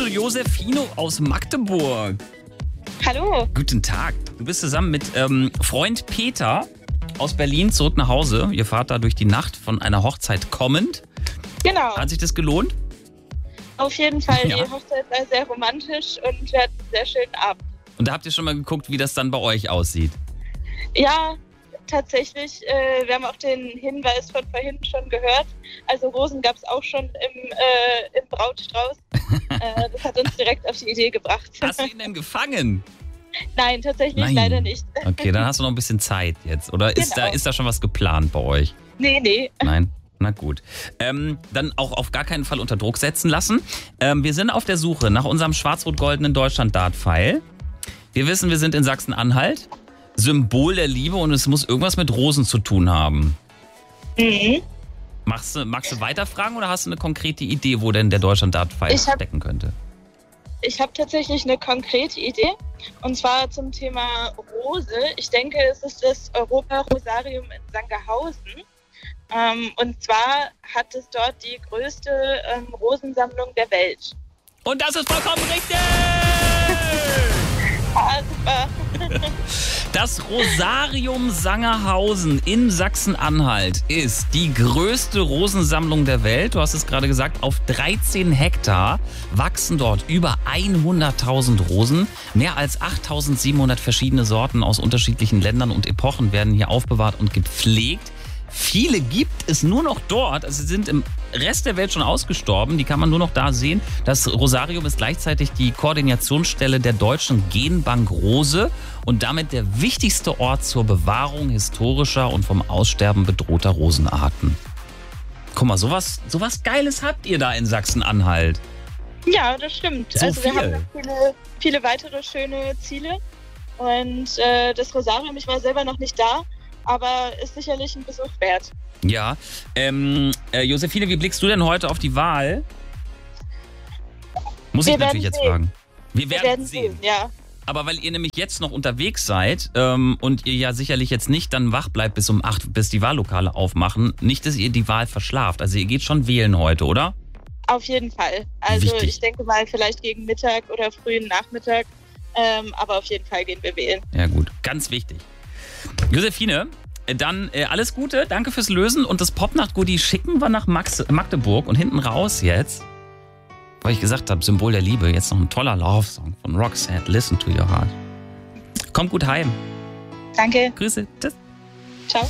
Hallo Josephine aus Magdeburg. Hallo. Guten Tag. Du bist zusammen mit Freund Peter aus Berlin zurück nach Hause. Ihr fahrt da durch die Nacht von einer Hochzeit kommend. Genau. Hat sich das gelohnt? Auf jeden Fall. Ja. Die Hochzeit war sehr romantisch und wir hatten einen sehr schönen Abend. Und da habt ihr schon mal geguckt, wie das dann bei euch aussieht? Ja, tatsächlich. Wir haben auch den Hinweis von vorhin schon gehört. Also Rosen gab es auch schon im Brautstrauß. Das hat uns direkt auf die Idee gebracht. Hast du ihn denn gefangen? Nein, tatsächlich Nein. leider nicht. Okay, dann hast du noch ein bisschen Zeit jetzt. Oder ist Genau. da schon was geplant bei euch? Nee. Nein? Na gut. Dann auch auf gar keinen Fall unter Druck setzen lassen. Wir sind auf der Suche nach unserem schwarz-rot-goldenen Deutschland-Dart-Pfeil. Wir wissen, wir sind in Sachsen-Anhalt. Symbol der Liebe und es muss irgendwas mit Rosen zu tun haben. Mhm. Magst du weiterfragen oder hast du eine konkrete Idee, wo denn der Deutschland-Dart-Pfeil stecken könnte? Ich habe tatsächlich eine konkrete Idee. Und zwar zum Thema Rose. Ich denke, es ist das Europa-Rosarium in Sangerhausen. Und zwar hat es dort die größte Rosensammlung der Welt. Und das ist vollkommen richtig! Ah, super. Das Rosarium Sangerhausen in Sachsen-Anhalt ist die größte Rosensammlung der Welt. Du hast es gerade gesagt, auf 13 Hektar wachsen dort über 100.000 Rosen. Mehr als 8.700 verschiedene Sorten aus unterschiedlichen Ländern und Epochen werden hier aufbewahrt und gepflegt. Viele gibt es nur noch dort, also sie sind im Rest der Welt schon ausgestorben, die kann man nur noch da sehen. Das Rosarium ist gleichzeitig die Koordinationsstelle der Deutschen Genbank Rose und damit der wichtigste Ort zur Bewahrung historischer und vom Aussterben bedrohter Rosenarten. Guck mal, sowas Geiles habt ihr da in Sachsen-Anhalt. Ja, das stimmt. So also wir viel. haben noch viele weitere schöne Ziele. Und das Rosarium, ich war selber noch nicht da, aber ist sicherlich ein Besuch wert. Ja, Josephine, wie blickst du denn heute auf die Wahl? Muss ich natürlich jetzt fragen. Wir werden sehen. Ja. Aber weil ihr nämlich jetzt noch unterwegs seid und ihr ja sicherlich jetzt nicht dann wach bleibt bis um 8, bis die Wahllokale aufmachen, nicht, dass ihr die Wahl verschlaft. Also ihr geht schon wählen heute, oder? Auf jeden Fall. Also Wichtig. Ich denke mal vielleicht gegen Mittag oder frühen Nachmittag. Aber auf jeden Fall gehen wir wählen. Ja gut, ganz wichtig. Josephine, dann alles Gute, danke fürs Lösen und das Popnacht-Goodie schicken wir nach Magdeburg und hinten raus jetzt, weil ich gesagt habe, Symbol der Liebe, jetzt noch ein toller Love-Song von Roxette, Listen to Your Heart. Kommt gut heim. Danke. Grüße. Tschüss.